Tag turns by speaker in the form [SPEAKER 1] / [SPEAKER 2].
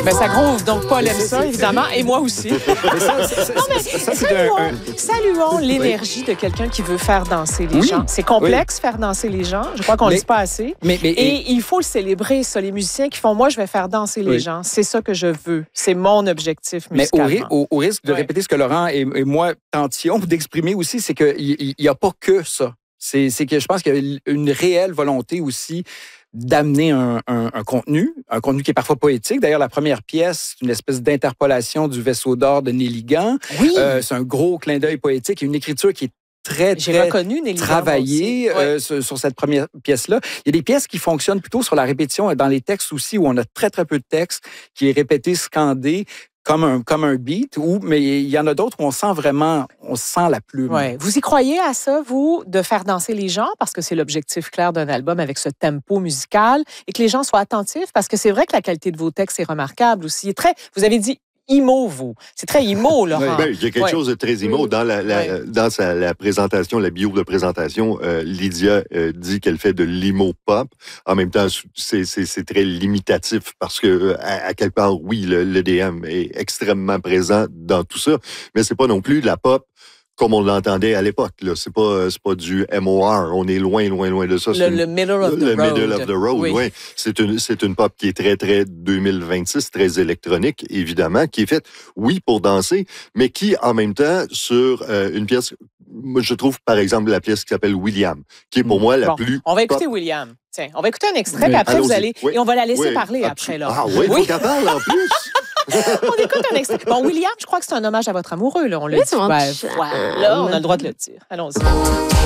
[SPEAKER 1] Ben, ça groove, donc Paul aime ça, évidemment, et moi aussi. Saluons l'énergie de quelqu'un qui veut faire danser les gens. C'est complexe, faire danser les gens. Je crois qu'on ne le dit pas assez. Et il faut le célébrer, ça. Les musiciens qui font « moi, je vais faire danser les gens ». C'est ça que je veux. C'est mon objectif musicalement.
[SPEAKER 2] Mais au risque de répéter ce que Laurent et moi tentions d'exprimer aussi, c'est qu'il n'y a pas que ça. C'est que je pense qu'il y a une réelle volonté aussi d'amener un contenu qui est parfois poétique. D'ailleurs, la première pièce, c'est une espèce d'interpolation du Vaisseau d'or de Néligan.
[SPEAKER 1] Oui.
[SPEAKER 2] C'est un gros clin d'œil poétique et une écriture qui est très travaillée sur cette première pièce-là. Il y a des pièces qui fonctionnent plutôt sur la répétition, dans les textes aussi, où on a très, très peu de texte, qui est répété, scandé, comme un beat, mais il y en a d'autres où on sent la plume.
[SPEAKER 1] Ouais. Vous y croyez à ça, vous, de faire danser les gens, parce que c'est l'objectif clair d'un album avec ce tempo musical, et que les gens soient attentifs, parce que c'est vrai que la qualité de vos textes est remarquable aussi. Vous avez dit emo, vous. C'est très emo, Laurent.
[SPEAKER 3] Il y a quelque chose de très emo. Dans la présentation, la bio de présentation, Lydia dit qu'elle fait de l'emo-pop. En même temps, c'est très limitatif parce que, à quelque part, oui, l'EDM est extrêmement présent dans tout ça, mais c'est pas non plus de la pop comme on l'entendait à l'époque. C'est pas du MOR. On est loin de ça.
[SPEAKER 1] Le middle of the road.
[SPEAKER 3] Le middle of the road, oui. C'est une pop qui est très, très 2026, très électronique, évidemment, qui est faite, oui, pour danser, mais qui, en même temps, sur une pièce, moi, je trouve, par exemple, la pièce qui s'appelle William, qui est pour moi la plus...
[SPEAKER 1] On va écouter William. Tiens, on va écouter un extrait, puis après, vous allez... Et on va la laisser parler après, là.
[SPEAKER 3] Ah oui, faut qu'elle parle, en plus!
[SPEAKER 1] On écoute un extrait. Bon, William, je crois que c'est un hommage à votre amoureux, là. On l'a dit. Là, on a le droit de le dire. Allons-y.